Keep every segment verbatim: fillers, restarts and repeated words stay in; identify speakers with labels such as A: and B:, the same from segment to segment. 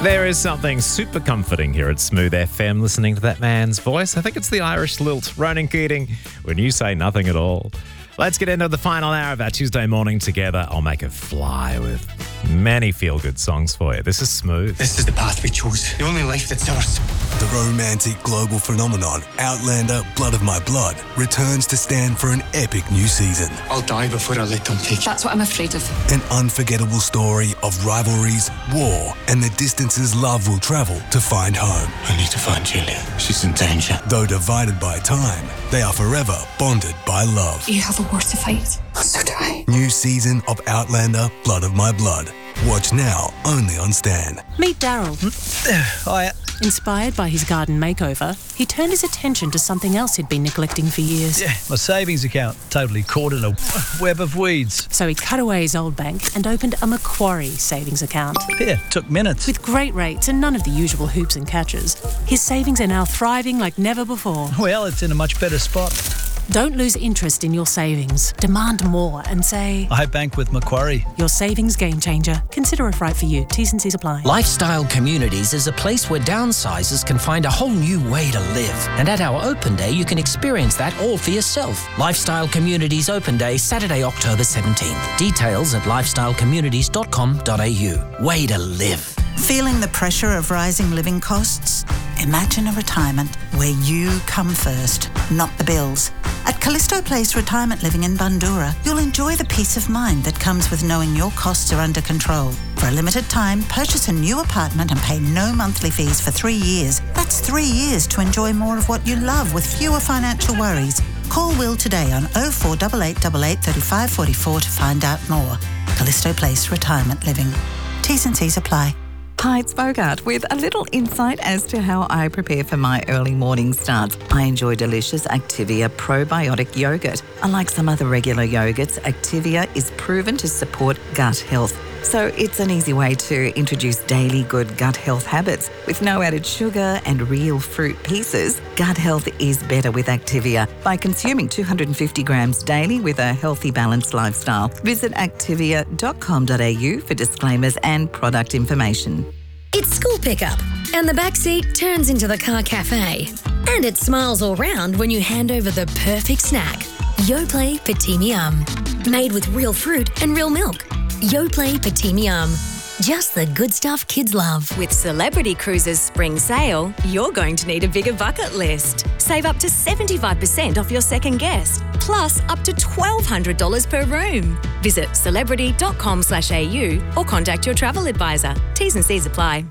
A: There is something super comforting here at Smooth F M listening to that man's voice. I think it's the Irish lilt, Ronan Keating, when you say nothing at all. Let's get into the final hour of our Tuesday morning together. I'll make it fly with many feel-good songs for you. This is Smooth.
B: This is the path we chose, the only life that's ours.
C: The romantic global phenomenon, Outlander, Blood of My Blood, returns to stand for an epic new season.
B: I'll die before I let them take you.
D: That's what I'm afraid of.
C: An unforgettable story of rivalries, war, and the distances love will travel to find home.
B: I need to find Julia. She's in danger.
C: Though divided by time, they are forever bonded by love.
D: You have a war to fight. So do I.
C: New season of Outlander, Blood of My Blood. Watch now, only on Stan.
E: Meet Daryl.
F: Hiya.
E: Inspired by his garden makeover, he turned his attention to something else he'd been neglecting for years.
F: Yeah, my savings account, totally caught in a web of weeds.
E: So he cut away his old bank and opened a Macquarie savings account.
F: Yeah, took minutes.
E: With great rates and none of the usual hoops and catches, his savings are now thriving like never before.
F: Well, it's in a much better spot.
E: Don't lose interest in your savings. Demand more and say,
F: I bank with Macquarie.
E: Your savings game changer. Consider if right for you. T's and C's apply.
G: Lifestyle Communities is a place where downsizers can find a whole new way to live. And at our open day, you can experience that all for yourself. Lifestyle Communities Open Day, Saturday, October seventeenth. Details at lifestyle communities dot com dot a u. Way to live.
H: Feeling the pressure of rising living costs? Imagine a retirement where you come first, not the bills. At Callisto Place Retirement Living in Bundoora, you'll enjoy the peace of mind that comes with knowing your costs are under control. For a limited time, purchase a new apartment and pay no monthly fees for three years. That's three years to enjoy more of what you love with fewer financial worries. Call Will today on oh four eight eight eight eight, three five four four to find out more. Callisto Place Retirement Living. T's and C's apply.
I: Hi, it's Bogart with a little insight as to how I prepare for my early morning starts. I enjoy delicious Activia probiotic yogurt. Unlike some other regular yogurts, Activia is proven to support gut health. So it's an easy way to introduce daily good gut health habits. With no added sugar and real fruit pieces, gut health is better with Activia by consuming two hundred fifty grams daily with a healthy, balanced lifestyle. Visit activia dot com dot a u for disclaimers and product information.
J: It's school pickup, and the back seat turns into the car cafe. And it smiles all round when you hand over the perfect snack. Yoplait Petit Yum. Made with real fruit and real milk. Yoplait Petit Yum. Just the good stuff kids love.
K: With Celebrity Cruises Spring Sale, you're going to need a bigger bucket list. Save up to seventy-five percent off your second guest, plus up to twelve hundred dollars per room. Visit celebrity dot com slash a u or contact your travel advisor. T's and C's apply.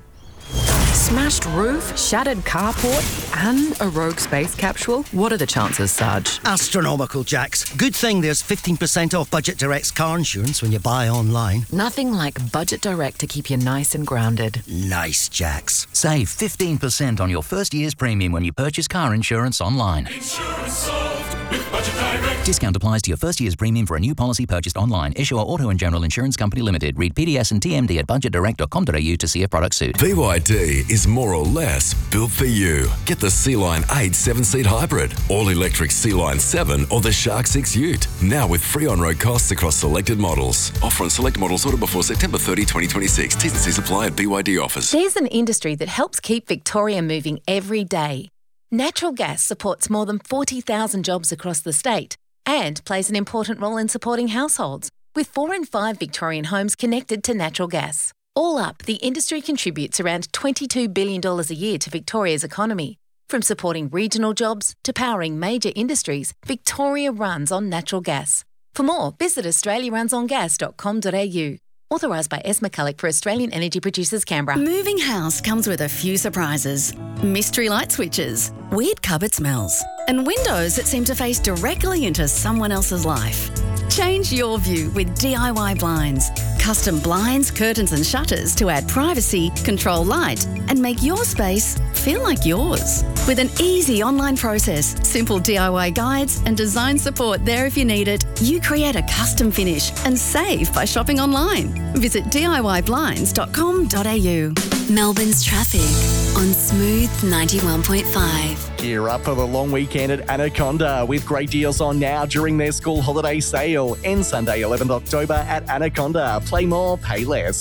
L: Smashed roof, shattered carport, and a rogue space capsule? What are the chances, Sarge?
M: Astronomical, Jax. Good thing there's fifteen percent off Budget Direct's car insurance when you buy online.
L: Nothing like Budget Direct to keep you nice and grounded.
M: Nice, Jax.
N: Save fifteen percent on your first year's premium when you purchase car insurance online.
O: Insurance solved with Budget Direct.
N: Discount applies to your first year's premium for a new policy purchased online. Issuer Auto and General Insurance Company Limited. Read P D S and T M D at budget direct dot com dot a u to see a product suit.
P: B Y D is more or less built for you. Get the Sea-Line eight seven-seat hybrid, all-electric Sea-Line seven or the Shark six Ute. Now with free on-road costs across selected models. Offer on select models ordered before September thirtieth, twenty twenty-six. T's and C's apply at B Y D offers.
Q: There's an industry that helps keep Victoria moving every day. Natural gas supports more than forty thousand jobs across the state and plays an important role in supporting households, with four in five Victorian homes connected to natural gas. All up, the industry contributes around twenty-two billion dollars a year to Victoria's economy. From supporting regional jobs to powering major industries, Victoria runs on natural gas. For more, visit australia runs on gas dot com dot a u. Authorised by S. McCulloch for Australian Energy Producers, Canberra.
R: Moving house comes with a few surprises. Mystery light switches, weird cupboard smells, and windows that seem to face directly into someone else's life. Change your view with D I Y blinds. Custom blinds, curtains and shutters to add privacy, control light and make your space feel like yours. With an easy online process, simple D I Y guides and design support there if you need it, you create a custom finish and save by shopping online. Visit D I Y blinds dot com dot a u.
J: Melbourne's traffic on Smooth ninety-one point five.
S: Gear up for the long weekend at Anaconda with great deals on now during their school holiday sale. End Sunday eleventh October at Anaconda. Play more, pay less.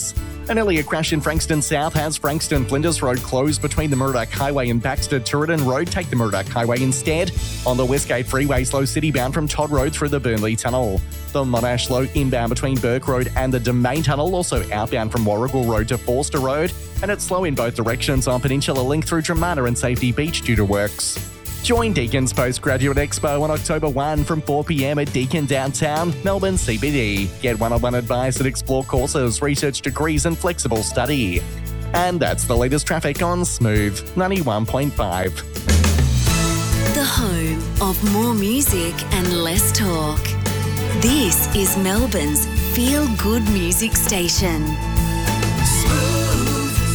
S: An earlier crash in Frankston South has Frankston Flinders Road closed between the Murdoch Highway and Baxter Turretin Road. Take the Murdoch Highway instead. On the Westgate Freeway, slow city bound from Todd Road through the Burnley Tunnel. The Monash slow inbound between Burke Road and the Domain Tunnel, also outbound from Warrigal Road to Forster Road. And it's slow in both directions on Peninsula Link through Dramata and Safety Beach due to works. Join Deacon's Postgraduate Expo on October first from four p.m. at Deakin Downtown, Melbourne C B D. Get one-on-one advice and explore courses, research degrees and flexible study. And that's the latest traffic on Smooth ninety-one point five.
J: The home of more music and less talk. This is Melbourne's feel-good music station.
O: Smooth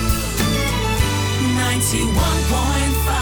O: ninety-one point five.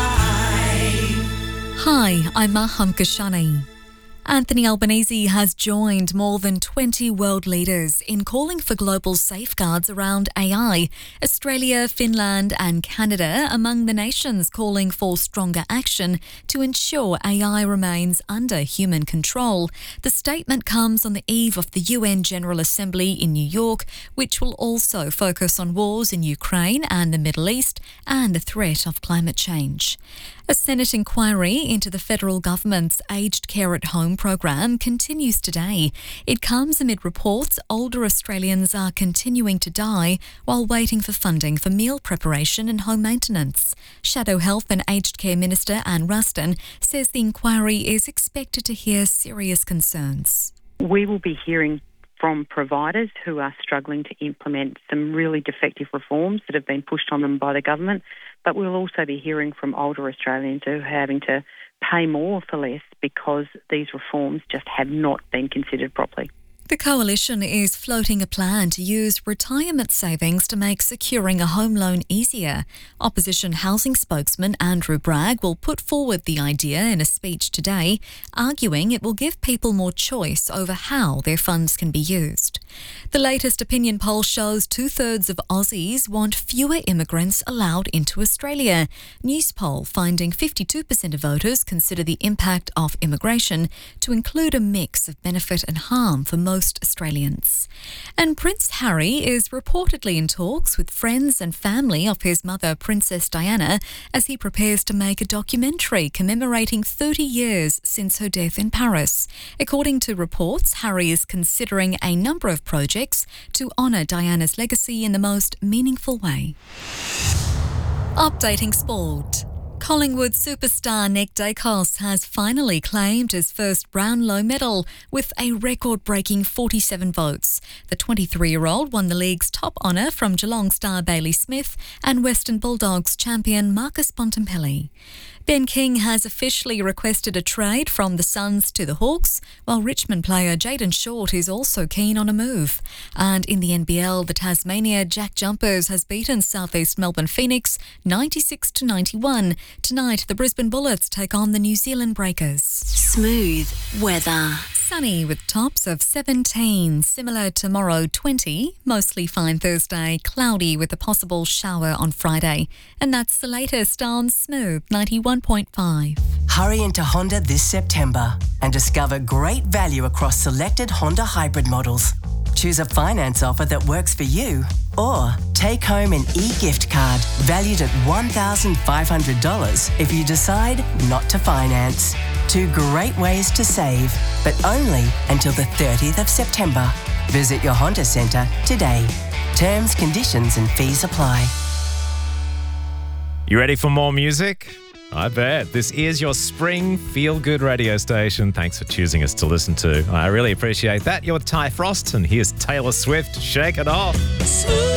T: Hi, I'm Maham Kashani. Anthony Albanese has joined more than twenty world leaders in calling for global safeguards around A I. Australia, Finland and Canada among the nations calling for stronger action to ensure A I remains under human control. The statement comes on the eve of the U N General Assembly in New York, which will also focus on wars in Ukraine and the Middle East and the threat of climate change. A Senate inquiry into the federal government's aged care at home program continues today. It comes amid reports older Australians are continuing to die while waiting for funding for meal preparation and home maintenance. Shadow Health and Aged Care Minister Anne Ruston says the inquiry is expected to hear serious concerns.
U: We will be hearing from providers who are struggling to implement some really defective reforms that have been pushed on them by the government, but we'll also be hearing from older Australians who are having to pay more for less because these reforms just have not been considered properly.
T: The Coalition is floating a plan to use retirement savings to make securing a home loan easier. Opposition housing spokesman Andrew Bragg will put forward the idea in a speech today, arguing it will give people more choice over how their funds can be used. The latest opinion poll shows two-thirds of Aussies want fewer immigrants allowed into Australia. Newspoll finding fifty-two percent of voters consider the impact of immigration to include a mix of benefit and harm for most Australians. And Prince Harry is reportedly in talks with friends and family of his mother, Princess Diana, as he prepares to make a documentary commemorating thirty years since her death in Paris. According to reports, Harry is considering a number of projects to honour Diana's legacy in the most meaningful way. Updating sport. Collingwood superstar Nick Dacos has finally claimed his first Brownlow medal with a record-breaking forty-seven votes. The twenty-three-year-old won the league's top honour from Geelong star Bailey Smith and Western Bulldogs champion Marcus Bontempelli. Ben King has officially requested a trade from the Suns to the Hawks, while Richmond player Jayden Short is also keen on a move. And in the N B L, the Tasmania Jack Jumpers has beaten South East Melbourne Phoenix ninety-six to ninety-one. Tonight, the Brisbane Bullets take on the New Zealand Breakers.
J: Smooth weather.
T: Sunny with tops of seventeen, similar tomorrow twenty, mostly fine Thursday, cloudy with a possible shower on Friday. And that's the latest on Smooth ninety-one point five.
V: Hurry into Honda this September and discover great value across selected Honda hybrid models. Choose a finance offer that works for you, or take home an e-gift card valued at one thousand five hundred dollars if you decide not to finance. Two great ways to save, but only until the thirtieth of September. Visit your Honda Centre today. Terms, conditions and fees apply.
A: You ready for more music? I bet. This is your spring feel-good radio station. Thanks for choosing us to listen to. I really appreciate that. You're Ty Frost, and here's Taylor Swift. Shake it off.